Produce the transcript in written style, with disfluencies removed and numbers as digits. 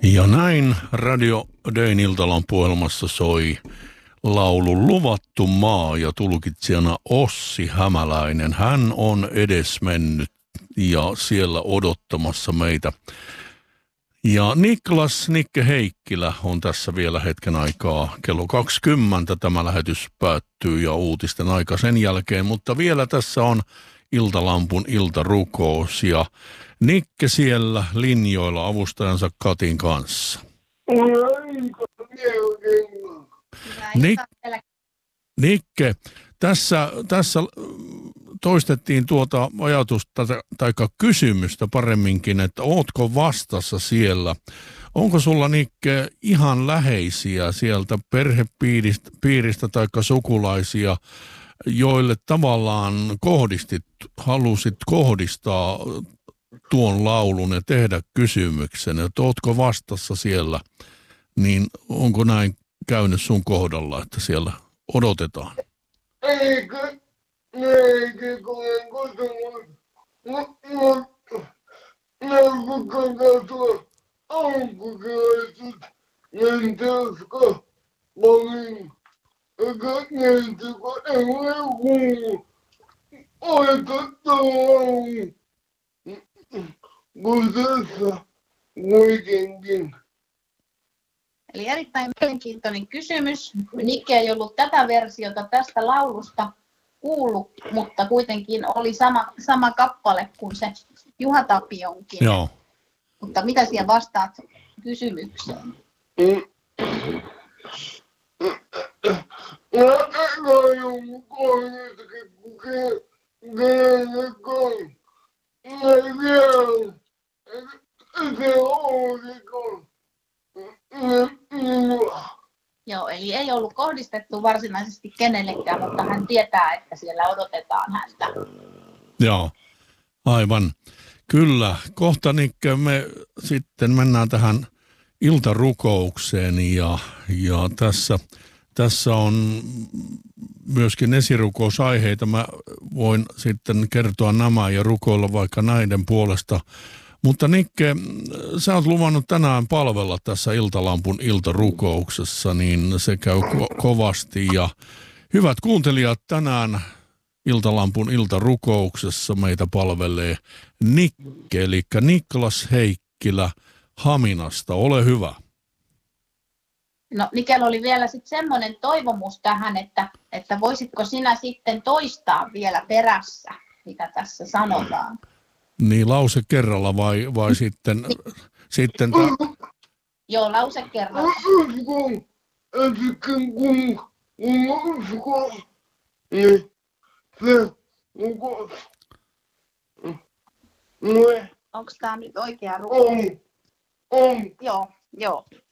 Ja näin Radio Dayn iltalampuohjelmassa soi laulu Luvattu maa ja tulkitsijana Ossi Hämäläinen. Hän on edesmennyt ja siellä odottamassa meitä. Ja Nikke Heikkilä on tässä vielä hetken aikaa. Kello 20 tämä lähetys päättyy ja uutisten aika sen jälkeen, mutta vielä tässä on Iltalampun iltarukous ja Nikke siellä linjoilla avustajansa Katin kanssa. Nikke, tässä toistettiin tuota ajatusta tai kysymystä paremminkin, että ootko vastassa siellä? Onko sulla, Nikke, ihan läheisiä sieltä perhepiiristä tai sukulaisia, joille tavallaan halusit kohdistaa tuon laulun ja tehdä kysymyksen, että ootko vastassa siellä, niin onko näin käynyt sun kohdalla, että siellä odotetaan? Eikö olen kotonut, mutta tuo alkukeväiset lentäisikö olin, eikä lentikö ei ole kuullut oitettavaa. Kun tässä kuitenkin. Eli erittäin mielenkiintoinen kysymys. Nikke ei ollut tätä versiota tästä laulusta kuullut, mutta kuitenkin oli sama kappale kuin se Juha Tapionkin. Joo. Mutta mitä siellä vastaat kysymykseen? Joo, eli ei ollut kohdistettu varsinaisesti kenellekään, mutta hän tietää, että siellä odotetaan häntä. Joo, aivan. Kyllä, kohta Nikke me sitten mennään tähän iltarukoukseen ja tässä on myöskin esirukousaiheita. Mä voin sitten kertoa nämä ja rukoilla vaikka näiden puolesta. Mutta Nikke, sä oot luvannut tänään palvella tässä Iltalampun iltarukouksessa, niin se käy kovasti. Ja hyvät kuuntelijat, tänään Iltalampun iltarukouksessa meitä palvelee Nikke, eli Niklas Heikkilä Haminasta. Ole hyvä. No Nikellä oli vielä sitten semmoinen toivomus tähän, että voisitko sinä sitten toistaa vielä perässä, mitä tässä sanotaan. Niin, lause kerralla vai sitten Joo, lause kerralla. Onko tämä nyt oikea rukous? Joo.